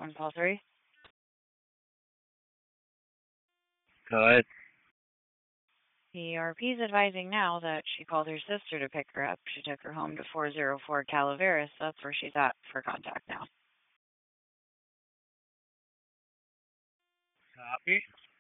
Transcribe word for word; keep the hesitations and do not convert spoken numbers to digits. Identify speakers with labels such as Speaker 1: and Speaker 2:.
Speaker 1: On call three.
Speaker 2: Go ahead.
Speaker 1: The R P's advising now that she called her sister to pick her up. She took her home to four oh four Calaveras. That's where she's at for contact now.
Speaker 2: Copy.